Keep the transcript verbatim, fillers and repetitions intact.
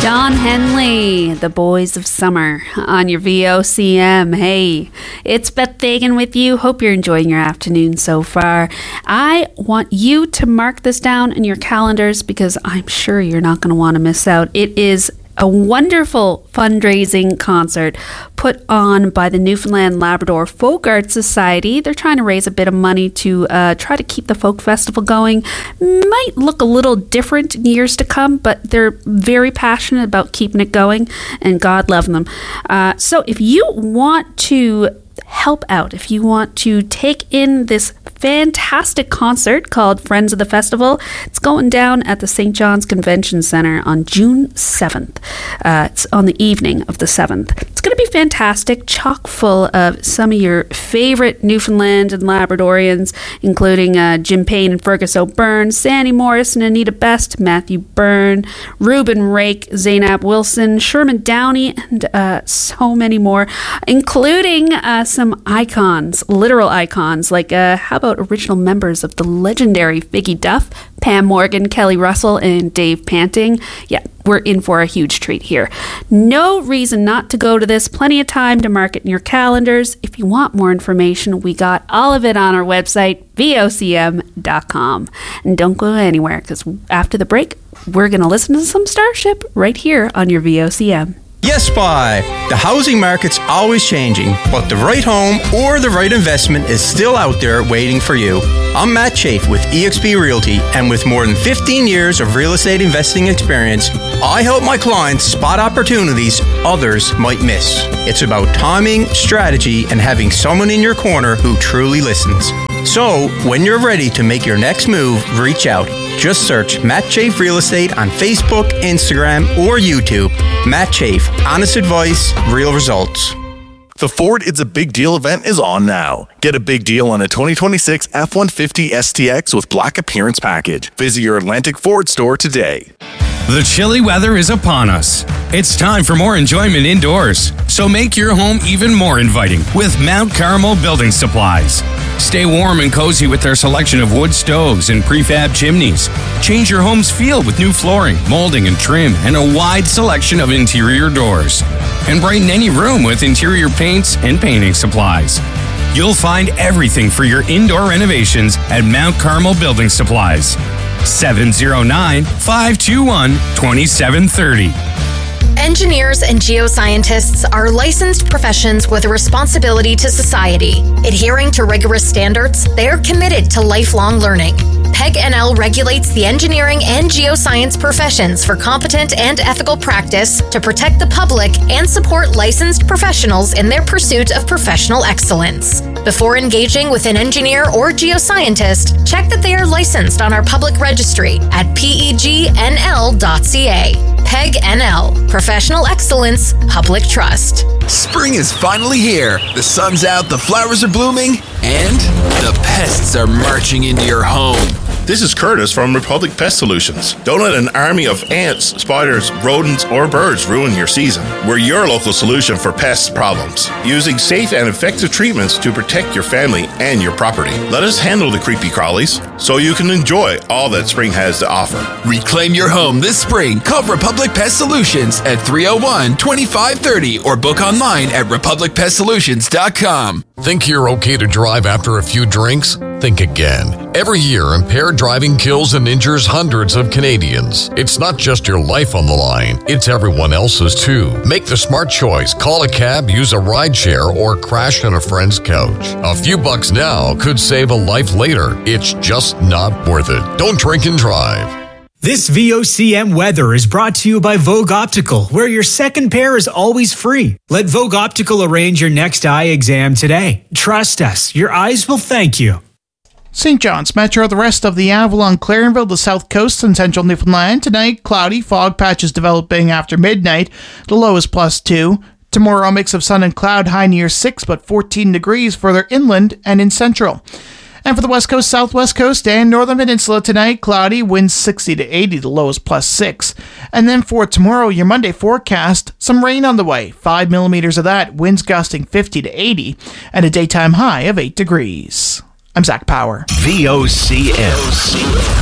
Don Henley, The Boys of Summer, on your V O C M. Hey, it's Beth Fagan with you. Hope you're enjoying your afternoon so far. I want you to mark this down in your calendars because I'm sure you're not going to want to miss out. It is a wonderful fundraising concert put on by the Newfoundland Labrador Folk Art Society. They're trying to raise a bit of money to uh, try to keep the folk festival going. Might look a little different in years to come, but they're very passionate about keeping it going, and God love them. Uh, so if you want to help out, if you want to take in this fantastic concert called Friends of the Festival, it's going down at the Saint John's Convention Centre on June seventh. Uh, it's on the evening of the seventh. It's going to be fantastic, chock full of some of your favorite Newfoundland and Labradorians, including uh, Jim Payne and Fergus O'Byrne, Sandy Morris and Anita Best, Matthew Byrne, Reuben Rake, Zainab Wilson, Sherman Downey, and uh, so many more, including uh, some icons, literal icons, like uh, how about original members of the legendary Figgy Duff, Pam Morgan, Kelly Russell, and Dave Panting. Yeah, we're in for a huge treat here. No reason not to go to this. Plenty of time to mark it in your calendars. If you want more information, we got all of it on our website, V O C M dot com. And don't go anywhere, because after the break, we're going to listen to some Starship right here on your V O C M. Yes, Spy. The housing market's always changing, but the right home or the right investment is still out there waiting for you. I'm Matt Chafe with E X P Realty, and with more than fifteen years of real estate investing experience, I help my clients spot opportunities others might miss. It's about timing, strategy, and having someone in your corner who truly listens. So, when you're ready to make your next move, reach out. Just search Matt Chafe Real Estate on Facebook, Instagram, or YouTube. Matt Chafe, honest advice, real results. The Ford It's a Big Deal event is on now. Get a big deal on a twenty twenty-six F one fifty S T X with Black Appearance Package. Visit your Atlantic Ford store today. The chilly weather is upon us. It's time for more enjoyment indoors. So make your home even more inviting with Mount Carmel Building Supplies. Stay warm and cozy with their selection of wood stoves and prefab chimneys. Change your home's feel with new flooring, molding, and trim, and a wide selection of interior doors. And brighten any room with interior paints and painting supplies. You'll find everything for your indoor renovations at Mount Carmel Building Supplies. seven oh nine, five two one, two seven three oh. Engineers and geoscientists are licensed professions with a responsibility to society. Adhering to rigorous standards, they are committed to lifelong learning. P E G N L regulates the engineering and geoscience professions for competent and ethical practice to protect the public and support licensed professionals in their pursuit of professional excellence. Before engaging with an engineer or geoscientist, check that they are licensed on our public registry at P E G N L dot C A. P E G N L, Professional Excellence, Public Trust. Spring is finally here. The sun's out, the flowers are blooming, and the pests are marching into your home. This is Curtis from Republic Pest Solutions. Don't let an army of ants, spiders, rodents, or birds ruin your season. We're your local solution for pest problems, using safe and effective treatments to protect your family and your property. Let us handle the creepy crawlies so you can enjoy all that spring has to offer. Reclaim your home this spring. Call Republic Pest Solutions at three oh one, two five three oh or book online at republic pest solutions dot com. Think you're okay to drive after a few drinks? Think again. Every year, impaired driving kills and injures hundreds of Canadians. It's not just your life on the line, it's everyone else's too. Make the smart choice. Call a cab, use a rideshare, or crash on a friend's couch. A few bucks now could save a life later. It's just not worth it. Don't drink and drive. This V O C M weather is brought to you by Vogue Optical, where your second pair is always free. Let Vogue Optical arrange your next eye exam today. Trust us, your eyes will thank you. Saint John's Metro, the rest of the Avalon, Clarenville, the South Coast, and Central Newfoundland. Tonight, cloudy, fog patches developing after midnight. The low is plus two. Tomorrow, a mix of sun and cloud, high near six, but fourteen degrees further inland and in central. And for the West Coast, Southwest Coast, and Northern Peninsula tonight, cloudy, winds sixty to eighty, the low is plus six. And then for tomorrow, your Monday forecast, some rain on the way, five millimeters of that, winds gusting fifty to eighty, and a daytime high of eight degrees. I'm Zach Power. V O C M.